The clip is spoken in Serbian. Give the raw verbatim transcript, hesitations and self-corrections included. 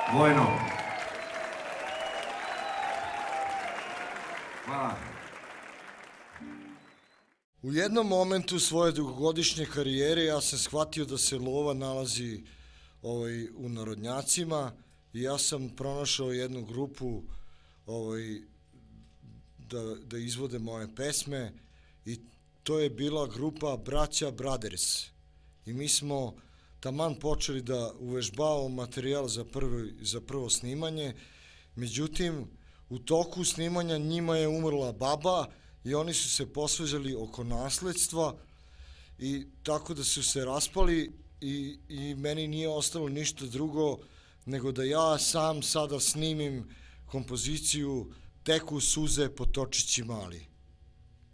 Vojno. Hvala. U jednom momentu svoje dugogodišnje karijere ja sam shvatio da se lova nalazi ovaj, u narodnjacima i ja sam pronašao jednu grupu ovaj, da, da izvode moje pesme i to je bila grupa Braća Brothers i mi smo taman počeli da uvežbavamo materijal za prvo, za prvo snimanje, međutim u toku snimanja njima je umrla baba i oni su se posveđali oko nasledstva i tako da su se raspali i, i meni nije ostalo ništa drugo nego da ja sam sada snimim kompoziciju Teku suze potočići mali.